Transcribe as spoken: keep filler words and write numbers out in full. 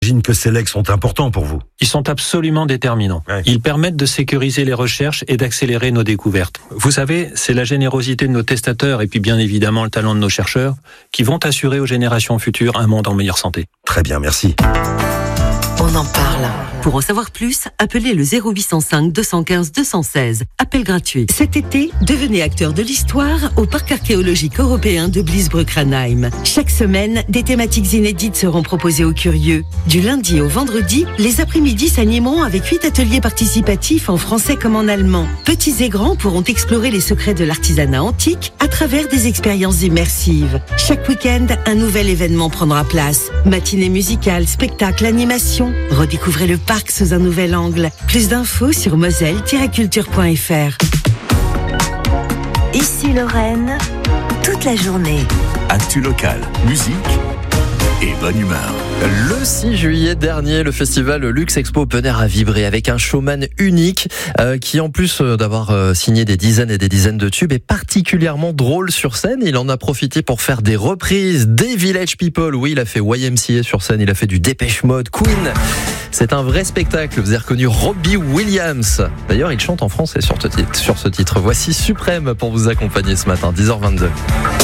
J'imagine que ces legs sont importants pour vous. Ils sont absolument déterminants. Ouais. Ils permettent de sécuriser les recherches et d'accélérer nos découvertes. Vous savez, c'est la générosité de nos testateurs et puis bien évidemment le talent de nos chercheurs qui vont assurer aux générations futures un monde en meilleure santé. Très bien, merci. On en parle. Pour en savoir plus, appelez le zéro huit cent cinq deux cent quinze deux cent seize. Appel gratuit. Cet été, devenez acteur de l'histoire au parc archéologique européen de Bliesbruck-Ranheim. Chaque semaine, des thématiques inédites seront proposées aux curieux. Du lundi au vendredi, les après-midi s'animeront avec huit ateliers participatifs en français comme en allemand. Petits et grands pourront explorer les secrets de l'artisanat antique à travers des expériences immersives. Chaque week-end, un nouvel événement prendra place. Matinée musicale, spectacle, animation. Redécouvrez le parc sous un nouvel angle. Plus d'infos sur moselle tiret culture point f r. Ici Lorraine, toute la journée. Actu local, musique et bonne humeur. Le six juillet dernier, le festival Luxe Expo Open Air a vibré avec un showman unique euh, qui, en plus d'avoir euh, signé des dizaines et des dizaines de tubes, est particulièrement drôle sur scène. Il en a profité pour faire des reprises des Village People. Oui, il a fait Y M C A sur scène, il a fait du Dépêche Mode, Queen. C'est un vrai spectacle. Vous avez reconnu Robbie Williams. D'ailleurs, il chante en français sur ce titre. Sur ce titre. Voici Suprême pour vous accompagner ce matin, dix heures vingt-deux.